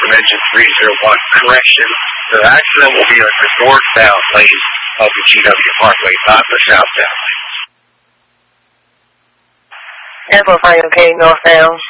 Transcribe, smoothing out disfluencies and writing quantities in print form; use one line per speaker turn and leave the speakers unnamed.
engine 301. Correction, the accident will be on the northbound lane of the GW Parkway, not the southbound lane.
Amplify okay, northbound.